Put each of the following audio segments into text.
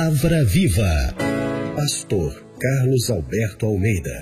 Palavra Viva. Pastor Carlos Alberto Almeida.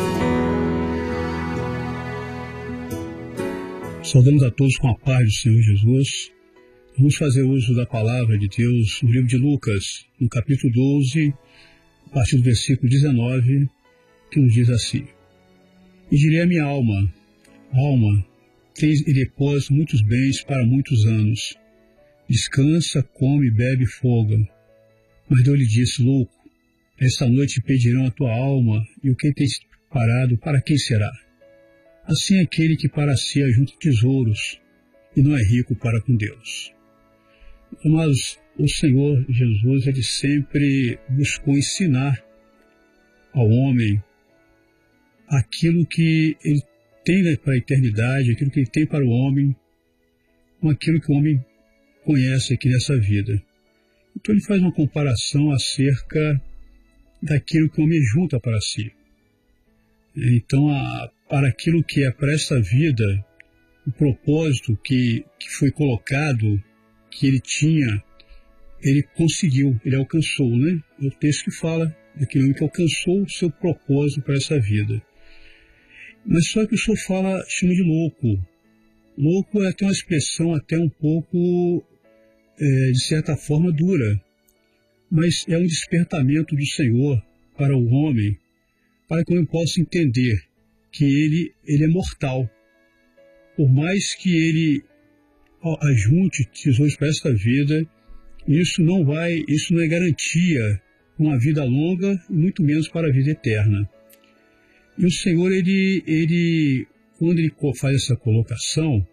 Saudamos a todos com a paz do Senhor Jesus. Vamos fazer uso da palavra de Deus no livro de Lucas, no capítulo 12, a partir do versículo 19, que nos diz assim: E direi à minha alma, alma, tens em depósito muitos bens para muitos anos. Descansa, come, bebe e folga. Mas eu lhe disse, louco, esta noite pedirão a tua alma, e o que tens preparado, para quem será? Assim é aquele que para si ajunta tesouros, e não é rico para com Deus. Mas o Senhor Jesus, ele sempre buscou ensinar ao homem aquilo que ele tem para a eternidade, aquilo que ele tem para o homem, com aquilo que o homem conhece aqui nessa vida. Então ele faz uma comparação acerca daquilo que o homem junta para si. Então, para aquilo que é para essa vida, o propósito que foi colocado, que ele tinha, ele conseguiu, ele alcançou, né? É o texto que fala daquele homem que alcançou o seu propósito para essa vida. Mas só que o senhor chama de louco. Louco é até uma expressão até um pouco, de certa forma, dura. Mas é um despertamento do Senhor para o homem, para que o homem possa entender que ele é mortal. Por mais que ele ajunte tesouros para esta vida, isso não é garantia para uma vida longa, e muito menos para a vida eterna. E o Senhor, ele quando ele faz essa colocação,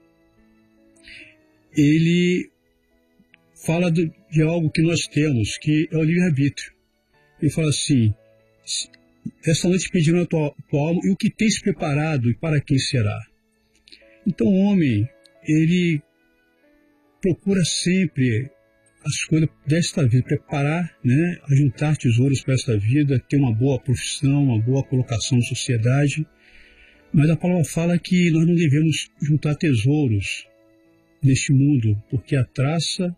ele fala de algo que nós temos, que é o livre-arbítrio. Ele fala assim: essa noite pedirão a tua alma, e o que tens preparado, e para quem será? Então o homem, ele procura sempre as coisas desta vida, preparar, né, ajuntar tesouros para esta vida, ter uma boa profissão, uma boa colocação na sociedade. Mas a palavra fala que nós não devemos juntar tesouros neste mundo, porque a traça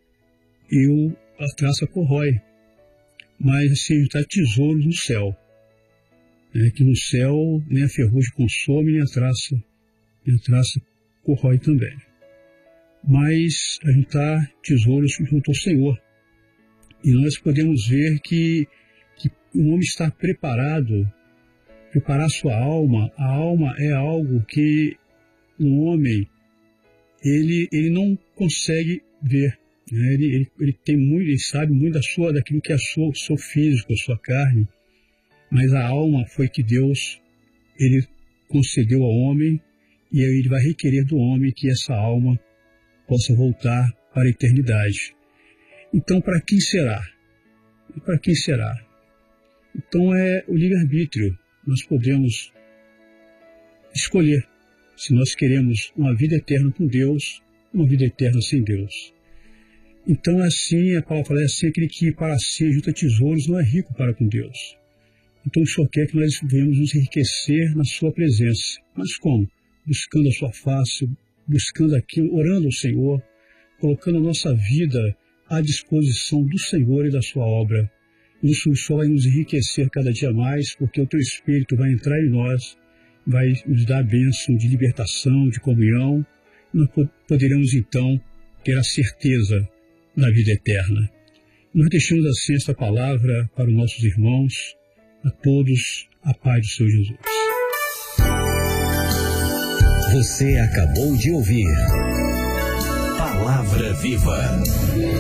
corrói. Mas assim, juntar tesouros no céu, né, que no céu nem a ferrugem consome, nem a traça corrói também. Mas a juntar tesouros junto ao Senhor. E nós podemos ver que o homem está preparado, preparar sua alma. A alma é algo que o homem ele não consegue ver. Né? Ele sabe muito daquilo que é o seu físico, a sua carne. Mas a alma foi que Deus ele concedeu ao homem, e aí ele vai requerer do homem que essa alma possa voltar para a eternidade. Então, para quem será? Para quem será? Então, é o livre-arbítrio. Nós podemos escolher se nós queremos uma vida eterna com Deus, uma vida eterna sem Deus. Então, assim, a palavra fala, assim, aquele que para si junta tesouros não é rico para com Deus. Então, o Senhor quer que nós venhamos nos enriquecer na sua presença. Mas como? Buscando a sua face, buscando aquilo, orando ao Senhor, colocando a nossa vida à disposição do Senhor e da sua obra. Isso o Senhor vai nos enriquecer cada dia mais, porque o teu Espírito vai entrar em nós, vai nos dar a bênção de libertação, de comunhão. Nós poderemos então ter a certeza da vida eterna. Nós deixamos assim esta palavra para os nossos irmãos, a todos, a paz do Senhor Jesus. Você acabou de ouvir Palavra Viva.